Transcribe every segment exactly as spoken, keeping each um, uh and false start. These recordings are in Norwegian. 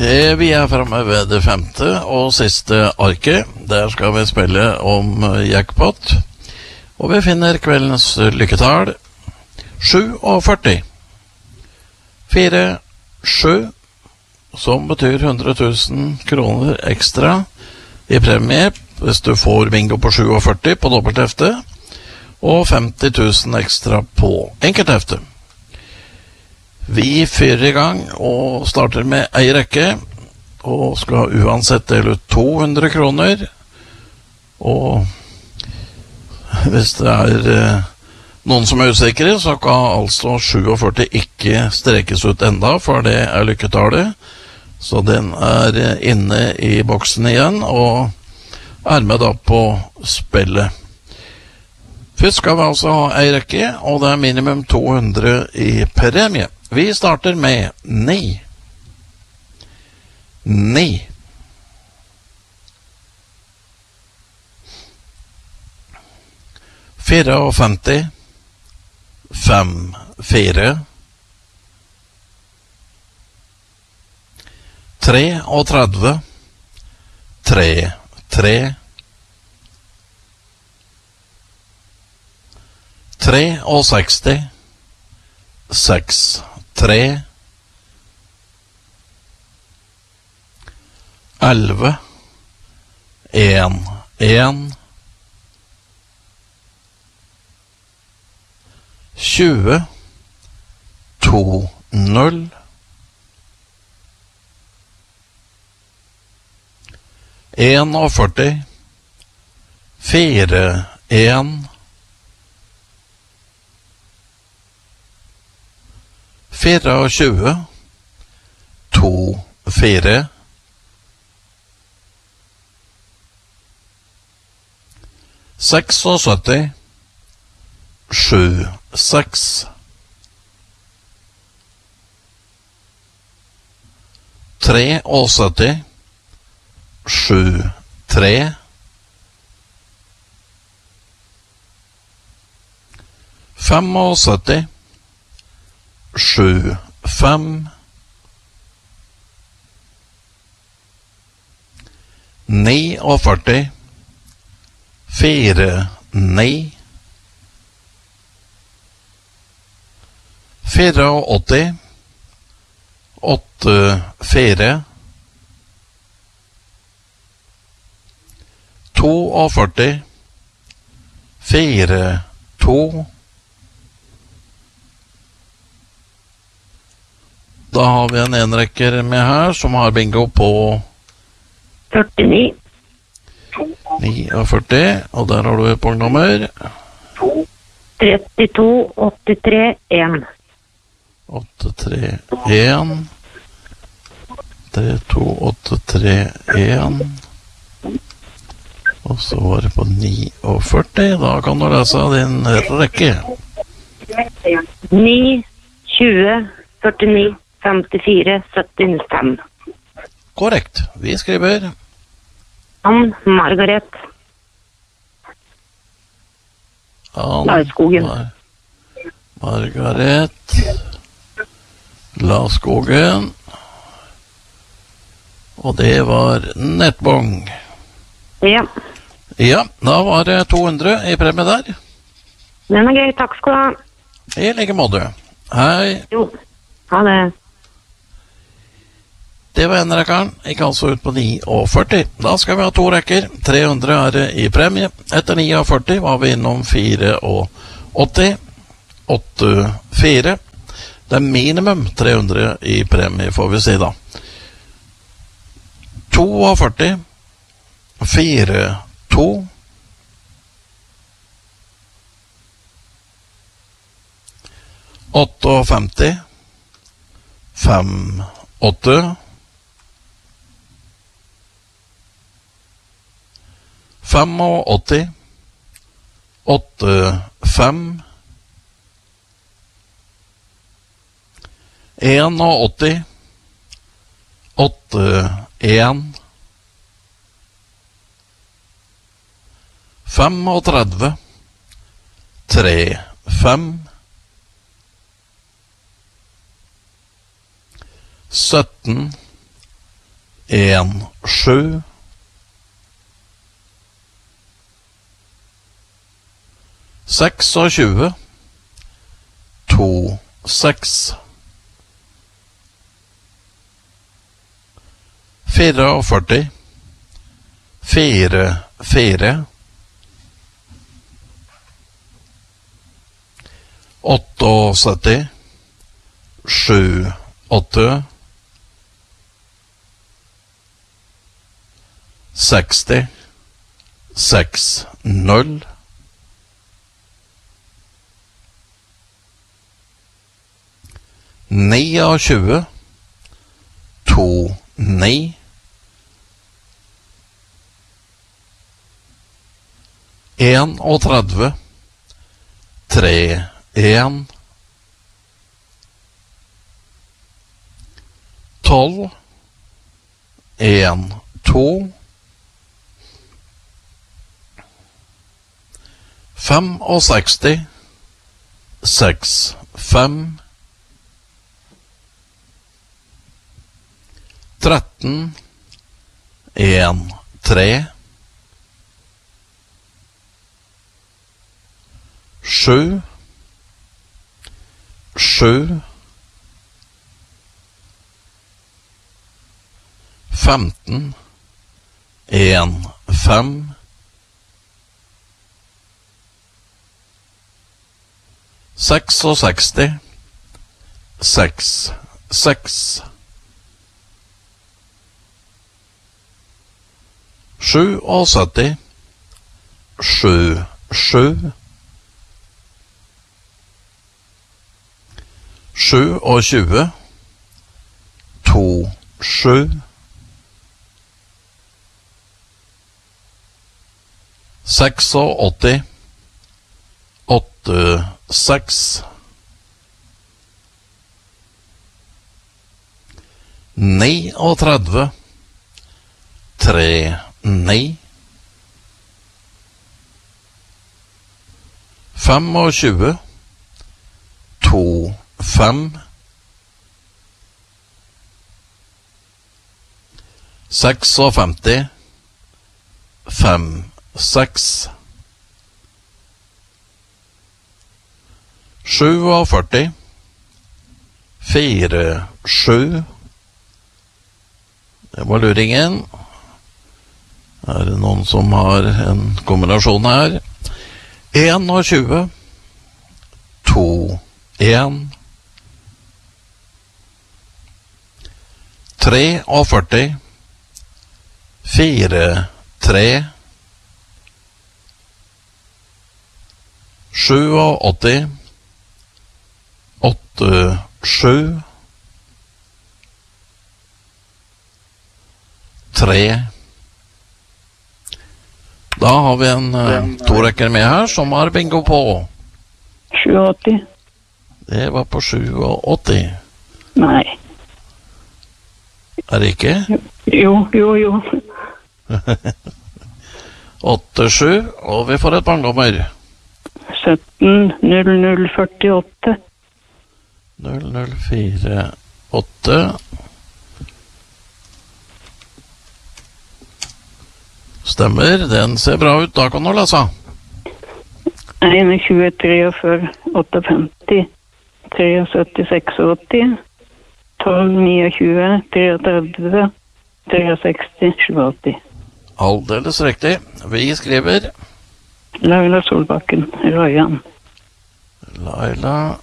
Eh, Vi er fremme ved det femte og siste arket. Der skal vi spille om eh, jackpot. Og vi finner kveldens lykketall førtisju. fire, sju, som betyr hundre tusen kroner ekstra i premie hvis du får bingo på førtisju på dobbelthefte, og femti tusen ekstra på enkelthefte. Vi fyrer i gang og starter med ei rekke, og skal uansett dele ut to hundre kroner. Og hvis det er eh, noen som er usikre, så kan altså førtisju ikke strekes ut enda, for det er lykketallet. Så den er eh, inne i boksen igjen, og er med da på spillet. Først skal vi altså ha ei rekke, og det er minimum to hundre i premie. Vi starter med ni. Ni. femtifire. Fem, fire. treogtredve. Tre, tre. sekstitre. Seks, tre. elleve. En, en. tjue. To, null. førtién. Fire, en. tjuefire. To, fire. syttiseks. Sju, seks. syttitre. Sju, tre. syttifem. Sju, fem. førtini. Fire, ni. åttiefire. Åtte, fire. førtito. Fire, to. Da har vi en enrekker med her som har bingo på førtini. førtini, og der har du et punktnummer. trettito, åttitre, en. åtte tre en. tre to åtte tre en. Og så var det på førtini. Da kan du lese din rekke. ni, tjue, førtini, femtifire, syttifem. Korrekt. Vi skriver Ann Margaret Ann Laskogen. Mar Margaret Laskogen. Og det var nettbong. Ja. Ja, da var det to hundre i premie der. Den er gøy. Takk skal du ha. I like måte. Hei. Jo. Ha det. Det var en rekkeren, ikke altså ut på førtini. Da skal vi ha to rekker. tre hundre er det i premie. Etter førtini var vi innom åttiefire. åttifire. Det er minimum tre hundre i premie, får vi si da. førtito. Fire, to. femtiåtte. Fem, åtte. åttifem. Åtte, fem. åtti. Åtte, en. femogtredve. Tre, fem. sytten. en sju, seks og tjue, to seks, fire og førti, fire fire, åtte og sytti, sju åtte, seksti, seks null, ni og tjue, to ni, en og tredve, tre en, tolv, en to, fem og seksti, seks fem, tretten, en tre, sju, sju, femten, en fem, seks og seksti, seks seks, sju og sytti, sju sju, sju og tjue, to sju, seks og åtti, åtte seks, ni og tredve, tre ni, fem og tjue, to fem, seks og femti, fem seks, sju og førti, fire sju. Det var luringen. Er det noen som har en kombinasjon her? en og tjue, to en, tre og førti, fire tre, sju og åtti, åtte sju, tre. Da har vi en uh, to rekker med her som har bingo på. sjuåtti. Det var på sju og åtti. Nei. Er det ikke? Jo, jo, jo. åtte sju, og vi får et barndommer. sytten null null førtiåtte. null null fire åtte. Stemmer, den ser bra ut. Da kan du lese. tjueen treogfyrre femti, syttitre åttiseks, tolv tjueni, treogtretti, sekstitre sjuåtti. Aldeles riktig. Vi skriver Laila Solbakken, Royan. Laila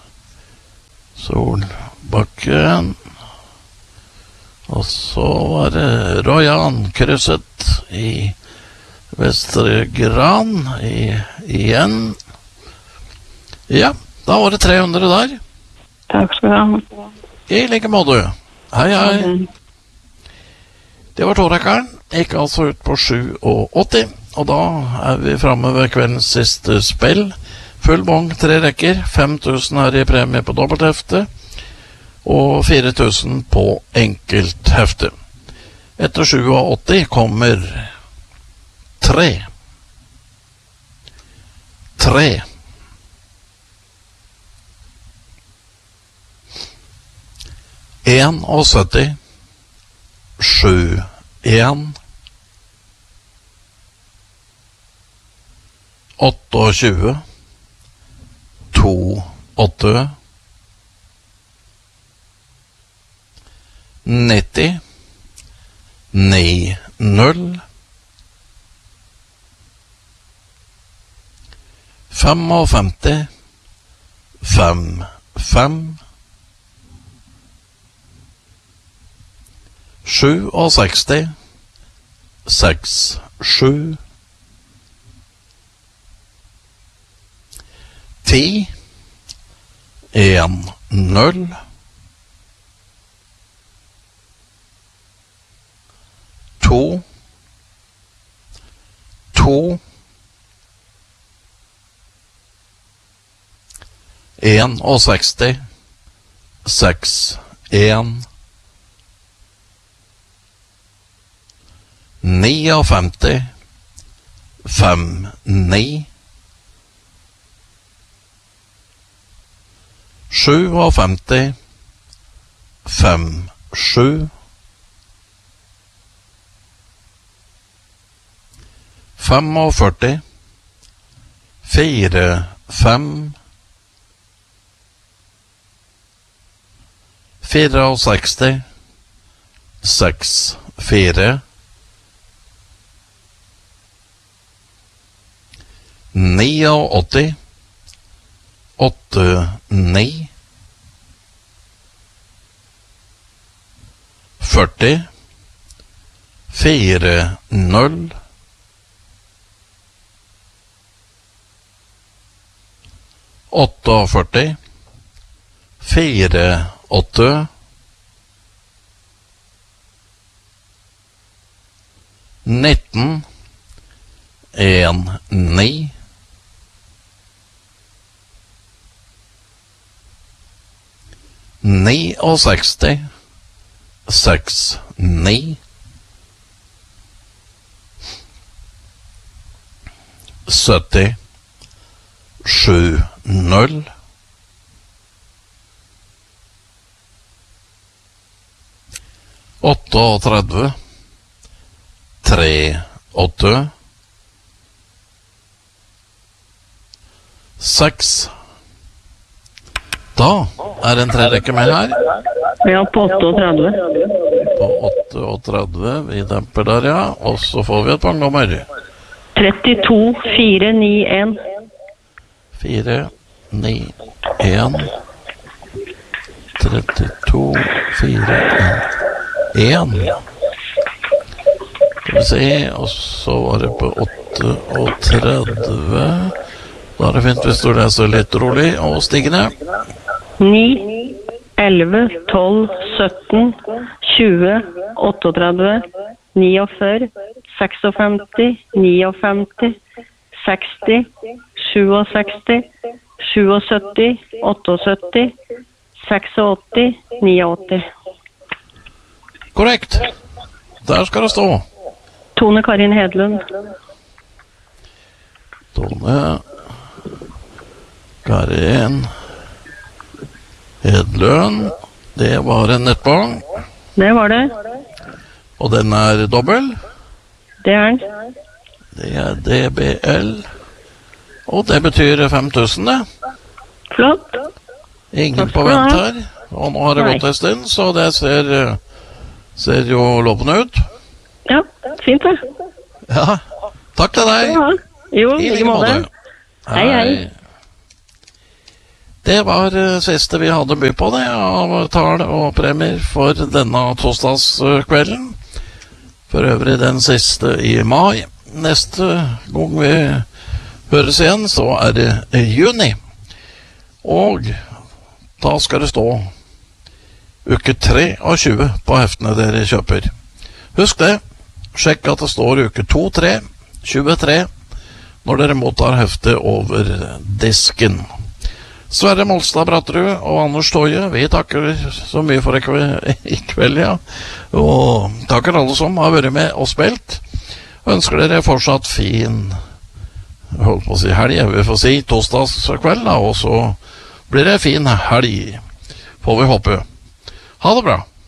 Solbakken. Og så var det Royan krysset i Vestre Gran i, igjen. Ja, da var det tre hundre der. Takk skal du ha. I like måte. Hei, hei. Det var tårekkeren. Gikk altså ut på sju og åtti. Og da er vi fremme ved kveldens siste spill. Full bong, tre rekker. fem tusen her i premie på dobbelthefte. Og fire tusen på enkelthefte. Etter sju og åtti kommer tre. Tre. En og sytti. sju en tjueåtte to åtte nitti ni null femtifem fem fem sekstisju seks sju ti en null to to en og seksti seks en femti fem ni femtisju fem sju førtifem fire fem sekstifire seks fire åttini åtte ni førti fire null førtiåtte fire åtte nitten en ni seksti seks ni sytti sju null trettito tre åtte seks. Da er det en trerekke med her. Ja, på trettito. På trettito, vi demper der, ja. Og så får vi et pangnummer. trettito fire ni en. fire ni en. trettito fire en. Skal vi se, og så var det på trettito. Da er det fint hvis du leser litt rolig og stigende. ni, elleve, tolv, sytten, tjue, trettito, førtini, femtiseks, femtini, seksti, seksti, syttisju, syttiåtte, åttiseks, åttini. Korrekt. Der skal det stå. Tone Karin Hedlund. Tone Karin Hedlund. Det var en nettbang. Det var det. Og den er dobbel. Det er den. Det er D B L. Og det betyr fem tusen, det. Flott. Ingen på vent her. Og nå har det gått en stund, så det ser, ser jo lovende ut. Ja, fint det. Ja, takk til deg. Ja. Jo, i like måte. Hei, hei. Det var siste vi hadde by på det, av tall og premier for denne torsdagskvelden. For øvrig den siste i mai. Neste gang vi høres igjen, så er det juni. Og da skal det stå uke tjuetre på heftene dere kjøper. Husk det, sjekk at det står uke to tre tjuetre når dere mottar heftet over disken. Sverre Molstad Bratterud og Anders Toje, vi takker så mye for i kveld, ja. Og takker alle som har vært med og spilt. Ønsker dere fortsatt fin, holdt på å si helg, jeg vil få si torsdagskveld, da, og så blir det fin helg, får vi håpe. Ha det bra.